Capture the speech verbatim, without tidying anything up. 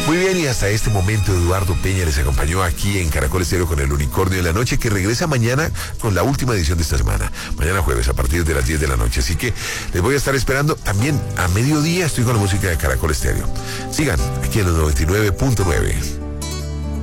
Muy bien, y hasta este momento Eduardo Peña les acompañó aquí en Caracol Estéreo con el Unicornio de la Noche, que regresa mañana con la última edición de esta semana. Mañana jueves a partir de las diez de la noche. Así que les voy a estar esperando. También a mediodía estoy con la música de Caracol Estéreo. Sigan aquí en los noventa y nueve punto nueve.